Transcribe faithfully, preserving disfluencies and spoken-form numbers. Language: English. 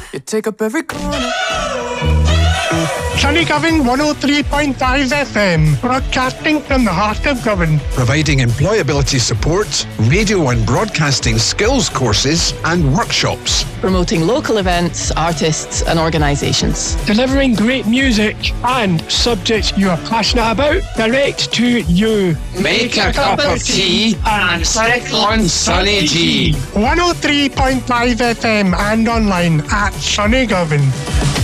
You take up every corner. Sunnygovan one oh three point five F M, broadcasting from the heart of Govan. Providing employability support, radio and broadcasting skills courses and workshops. Promoting local events, artists and organisations. Delivering great music and subjects you are passionate about direct to you. Make a cup of tea and click on Sunny G. one oh three point five F M and online at Sunnygovan.